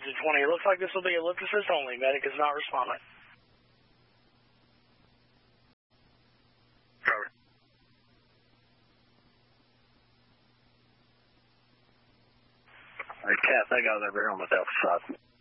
to 20. It looks like this will be a lift assist only. Medic is not responding. Cover. Hey, Cat, they got over here on the Delta side.